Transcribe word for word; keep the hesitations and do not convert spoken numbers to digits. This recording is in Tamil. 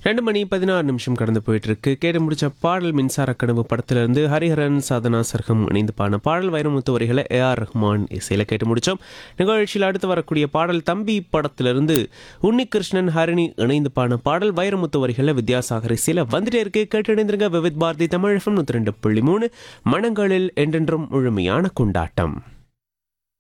ரெண்டு மணி பதினாறு நிமிஷம் கடந்து போயிட்டு இருக்கு. கேட்டு முடிச்ச பாடல் மின்சார கனவு படத்திலிருந்து ஹரிஹரன் சாதனா சர்கம் இணைந்து பாடின பாடல் வைரமுத்து வரிகளை ஏ ஆர் ரஹ்மான் இசையில கேட்டு முடிச்சோம். நிகழ்ச்சியில் அடுத்து வரக்கூடிய பாடல் தம்பி படத்திலிருந்து உன்னிகிருஷ்ணன் ஹரிணி இணைந்து பாடின பாடல் வைரமுத்து வரிகளை வித்யாசாகர் இசையில வந்துட்டே இருக்கு. கேட்டு இணைந்திருங்க விவித் பாரதி தமிழ் எஃப்எம் நூற்றி ரெண்டு புள்ளி மூணு மனங்களில் என்றென்றும் முழுமையான கொண்டாட்டம்.